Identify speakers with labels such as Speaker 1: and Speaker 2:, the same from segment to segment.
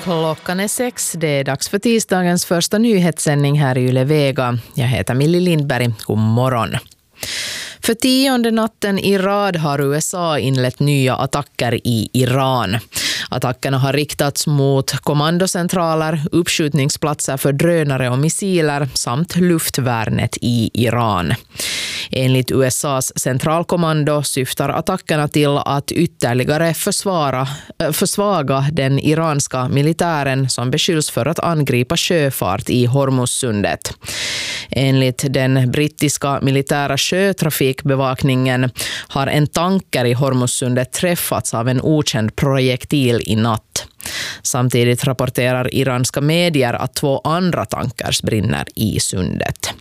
Speaker 1: Klockan är 6. Det är dags för tisdagens första nyhetssändning här i Yle Vega. Jag heter Millie Lindberg. God morgon. För 10:e natten i rad har USA inlett nya attacker i Iran. Attackerna har riktats mot kommandocentraler, uppskjutningsplatser för drönare och missiler samt luftvärnet i Iran. Enligt USAs centralkommando syftar attackerna till att ytterligare försvaga den iranska militären som beskylls för att angripa sjöfart i Hormuzsundet. Enligt den brittiska militära sjötrafikbevakningen har en tanker i Hormuzsundet träffats av en okänd projektil i natt. Samtidigt rapporterar iranska medier att 2 andra tankers brinner i sundet.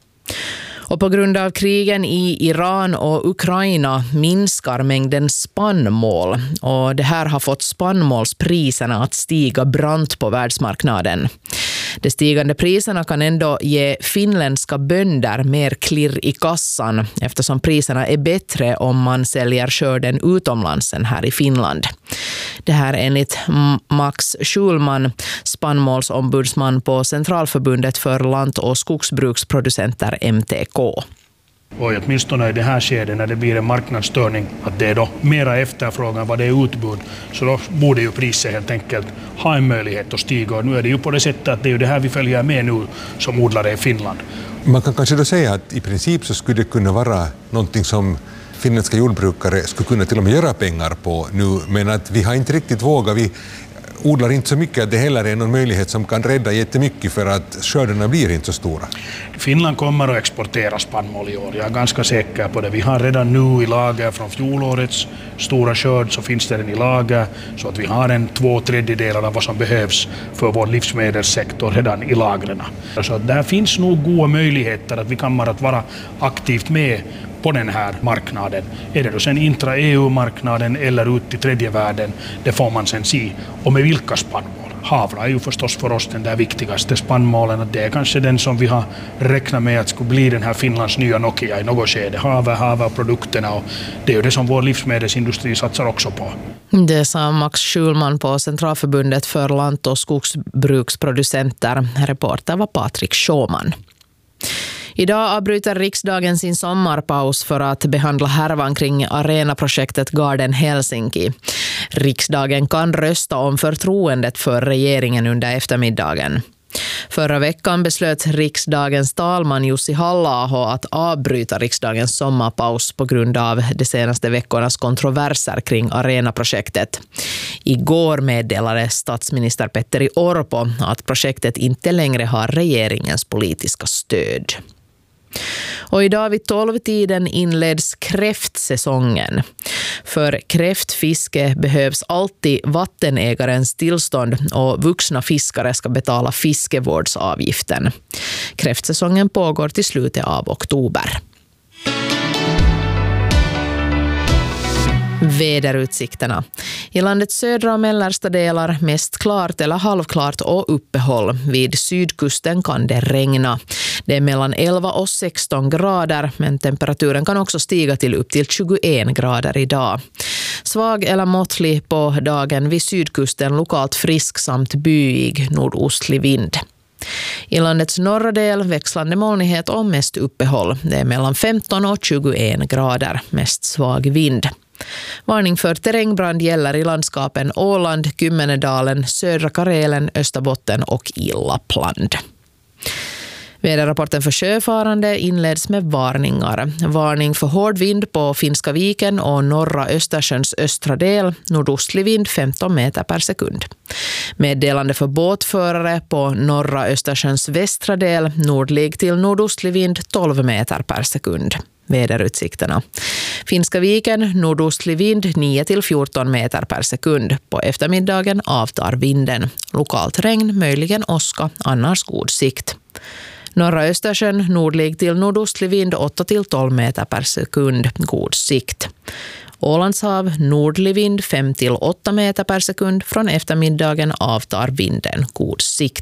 Speaker 1: Och på grund av krigen i Iran och Ukraina minskar mängden spannmål, och det här har fått spannmålspriserna att stiga brant på världsmarknaden. De stigande priserna kan ändå ge finländska bönder mer klirr i kassan eftersom priserna är bättre om man säljer skörden utomlands än här i Finland. Det här enligt Max Schulman, spannmålsombudsman på Centralförbundet för lant- och skogsbruksproducenter MTK.
Speaker 2: Och åtminstone i det här skedet när det blir en marknadsstörning, att det är då mera efterfrågan vad det är utbud, så då borde ju priset helt enkelt ha en möjlighet att stiga. Och nu är det ju på det sättet att det är ju det här vi följer med nu som odlare i Finland.
Speaker 3: Man kan kanske då säga att i princip så skulle det kunna vara någonting som finländska jordbrukare skulle kunna till och med göra pengar på nu, men att vi har inte riktigt vågat. Vi odlar inte så mycket att det heller är någon möjlighet som kan rädda jättemycket för att skördarna blir inte så stora.
Speaker 2: Finland kommer att exportera spannmål i år, jag är ganska säker på det. Vi har redan nu i lager från fjolårets stora skörd, så finns det den i lager, så att vi har 2/3 av vad som behövs för vår livsmedelssektor redan i lagren. Så där finns nog goda möjligheter att vi kommer att vara aktivt med på den här marknaden. Är det då sen intra-EU-marknaden eller ut i tredje världen, det får man sen se. Och med vilka spannmål? Havra är ju förstås för oss den där viktigaste spannmålen. Det är kanske den som vi har räknat med att skulle bli den här Finlands nya Nokia i något skede. Havraprodukterna, och det är ju det som vår livsmedelsindustri satsar också på.
Speaker 1: Det sa Max Schulman på Centralförbundet för lant- och skogsbruksproducenter. Reporter var Patrik Schåman. Idag avbryter riksdagen sin sommarpaus för att behandla härvan kring arenaprojektet Garden Helsinki. Riksdagen kan rösta om förtroendet för regeringen under eftermiddagen. Förra veckan beslöt riksdagens talman Jussi Halla-aho att avbryta riksdagens sommarpaus på grund av de senaste veckornas kontroverser kring arenaprojektet. Igår meddelade statsminister Petteri Orpo att projektet inte längre har regeringens politiska stöd. Och idag vid 12-tiden inleds kräftsäsongen. För kräftfiske behövs alltid vattenägarens tillstånd, och vuxna fiskare ska betala fiskevårdsavgiften. Kräftsäsongen pågår till slutet av oktober. Väderutsikterna. I landets södra och mellersta delar mest klart eller halvklart och uppehåll. Vid sydkusten kan det regna. Det är mellan 11 och 16 grader, men temperaturen kan också stiga till upp till 21 grader idag. Svag eller måttlig på dagen vid sydkusten, lokalt frisk samt byig nordostlig vind. I landets norra del växlande molnighet och mest uppehåll. Det är mellan 15 och 21 grader, mest svag vind. Varning för terrängbrand gäller i landskapen Åland, Kymmenedalen, södra Karelen, Österbotten och i Lappland. Väderrapporten för sjöfarande inleds med varningar. Varning för hård vind på Finska viken och norra Östersjöns östra del, nordostlig vind 15 meter per sekund. Meddelande för båtförare på norra Östersjöns västra del, nordlig till nordostlig vind 12 meter per sekund. Väderutsikterna. Finska viken, nordostlig vind 9 till 14 meter per sekund. På eftermiddagen avtar vinden. Lokalt regn, möjligen åska, annars god sikt. Norra Östersjön, nordlig till nordostlig vind 8 till 12 meter per sekund, god sikt. Ålandshav, nordlig vind 5 till 8 meter per sekund. Från eftermiddagen avtar vinden, god sikt.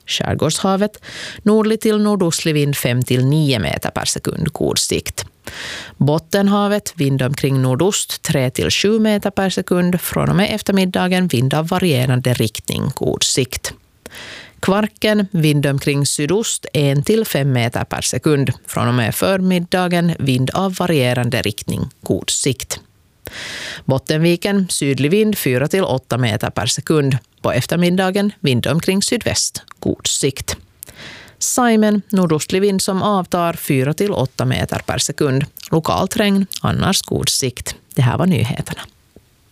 Speaker 1: Skärgårdshavet. Nordlig till nordostlig vind 5-9 meter per sekund, god sikt. Bottenhavet, vind omkring nordost 3-7 meter per sekund. Från och med eftermiddagen vind av varierande riktning, god sikt. Kvarken, vind omkring sydost 1-5 meter per sekund. Från och med förmiddagen vind av varierande riktning, god sikt. Bottenviken, sydlig vind 4-8 meter per sekund. På eftermiddagen vind omkring sydväst, god sikt. Saimen, nordostlig vind som avtar 4-8 meter per sekund. Lokalt regn, annars god sikt. Det här var nyheterna.